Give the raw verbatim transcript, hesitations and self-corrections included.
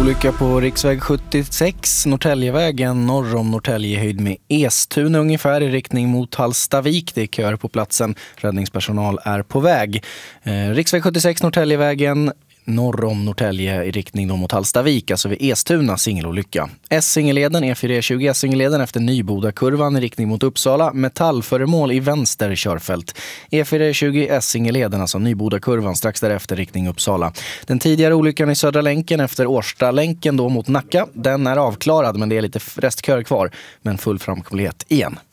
Olycka på riksväg sjuttiosex, Norrtäljevägen, norr om Norrtälje höjd med Estun ungefär i riktning mot Hallstavik. Det är kör på platsen. Räddningspersonal är på väg. Eh, riksväg sjuttiosex, Norrtäljevägen, norr om Norrtälje i riktning då mot Hallstavik, alltså vid Estuna, singelolycka. Essingeleden, E fyra E tjugo Essingeleden efter Nyboda-kurvan i riktning mot Uppsala. Metallföremål i vänster körfält. E fyra E tjugo Essingeleden, alltså Nyboda-kurvan, strax därefter riktning Uppsala. Den tidigare olyckan i Södra länken efter Årsta-länken då mot Nacka, den är avklarad men det är lite restkör kvar. Men full framkomlighet igen.